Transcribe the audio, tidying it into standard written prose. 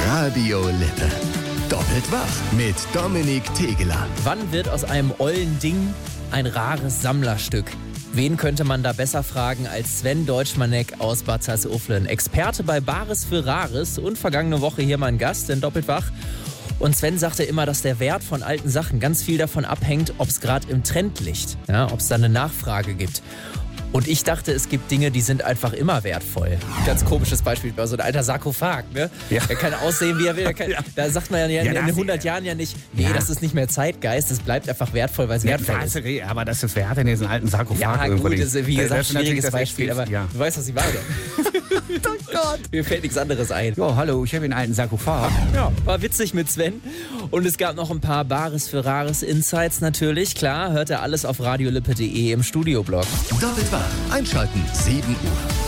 Radio Lippe. Doppelt wach mit Dominik Tegeler. Wann wird aus einem ollen Ding ein rares Sammlerstück? Wen könnte man da besser fragen als Sven Deutschmanek aus Bad Salzuflen? Experte bei Bares für Rares und vergangene Woche hier mein Gast in Doppelt wach. Und Sven sagte immer, dass der Wert von alten Sachen ganz viel davon abhängt, ob es gerade im Trend liegt, ja, ob es da eine Nachfrage gibt. Und ich dachte, es gibt Dinge, die sind einfach immer wertvoll. Ganz komisches Beispiel, so ein alter Sarkophag, ne? Ja. Der kann aussehen, wie er will. Da sagt man ja in 100 Jahren ja nicht, nee, das ist nicht mehr Zeitgeist, das bleibt einfach wertvoll, weil es wertvoll ist. Aber das ist, wer hat denn diesen alten Sarkophag? Ja, gut, das ist, wie gesagt, ein schwieriges Beispiel, aber ja. du weißt, was ich meine. Oh Gott. Mir fällt nichts anderes ein. Jo, hallo, ich habe einen alten Sarkophag. Ja, war witzig mit Sven. Und es gab noch ein paar Bares für Rares Insights natürlich. Klar, hört ihr alles auf radiolippe.de im Studioblog. Doppelt wach. Einschalten, 7 Uhr.